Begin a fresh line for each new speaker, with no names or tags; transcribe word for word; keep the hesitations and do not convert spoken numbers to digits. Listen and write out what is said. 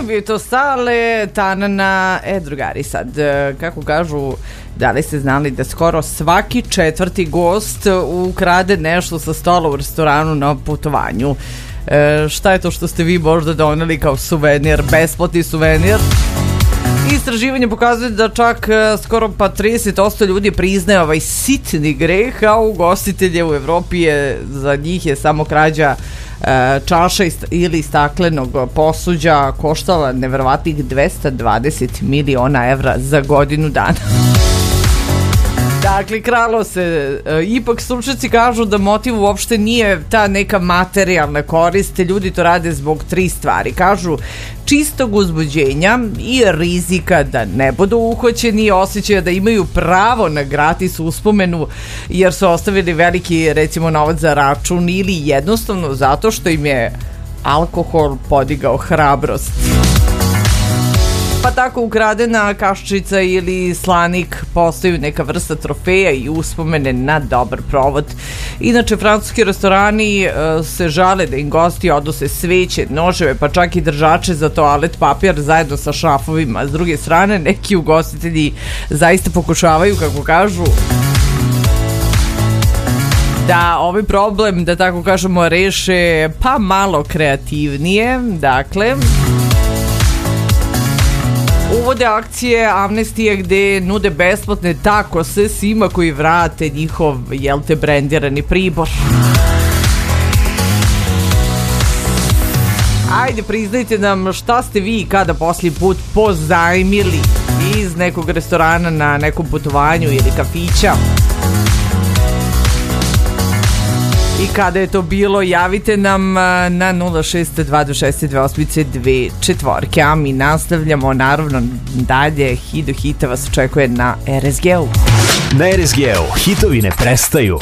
invito sale tanana. E, drugari, sad, kako kažu, da li ste znali da skoro svaki četvrti gost ukrade nešto sa stola u restoranu na putovanju? E, šta je to što ste vi možda doneli kao suvenir, besplatni suvenir? Istraživanje pokazuje da čak skoro pa trideset posto ljudi priznaje ovaj sitni greh, a ugostitelje u Evropi je, za njih je samo krađa e, čaša ili staklenog posuđa koštala neverovatnih dvesta dvadeset miliona evra za godinu dana. Dakle, kralo se. E, ipak stručnjaci kažu da motiv uopšte nije ta neka materijalna korist. Ljudi to rade zbog tri stvari. Kažu čistog uzbuđenja i rizika da ne budu uhoćeni i osjećaja da imaju pravo na gratis uspomenu jer su ostavili veliki, recimo, novac za račun ili jednostavno zato što im je alkohol podigao hrabrost. Pa tako ukradena kaščica ili slanik postaju neka vrsta trofeja i uspomene na dobar provod. Inače, francuski restorani e, se žale da im gosti odnose sveće, noževe, pa čak i držače za toalet papir zajedno sa šrafovima. S druge strane, neki ugostitelji zaista pokušavaju, kako kažu, da ovaj problem, da tako kažemo, reše pa malo kreativnije. Dakle, uvode akcije Amnestije gde nude besplatne takose svima koji vrate njihov, jel te, brendirani pribor. Ajde, priznajte nam šta ste vi kada posljednji put pozajmili iz nekog restorana na nekom putovanju ili kafića. I kada je to bilo, javite nam na nula šest dva dva šest dva osam dve četvorke. A mi nastavljamo, naravno, dalje. Hit do hita vas očekuje na R S G-u.
Na R S G-u hitovi ne prestaju.